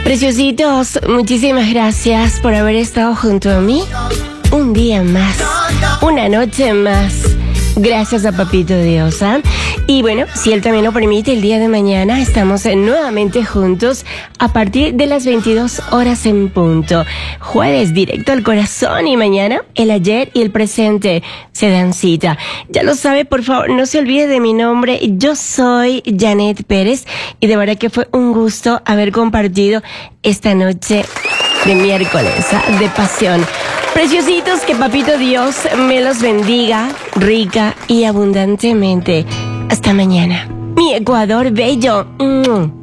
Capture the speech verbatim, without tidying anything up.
Preciositos, muchísimas gracias por haber estado junto a mí. Un día más, una noche más. Gracias a Papito Dios, ¿eh? Y bueno, si Él también lo permite, el día de mañana estamos nuevamente juntos a partir de las veintidós horas en punto. Jueves directo al corazón y mañana el ayer y el presente se dan cita. Ya lo sabe, por favor, no se olvide de mi nombre. Yo soy Janet Pérez y de verdad que fue un gusto haber compartido esta noche de miércoles, ¿eh? De pasión. Preciositos, que Papito Dios me los bendiga rica y abundantemente. Hasta mañana. Mi Ecuador bello.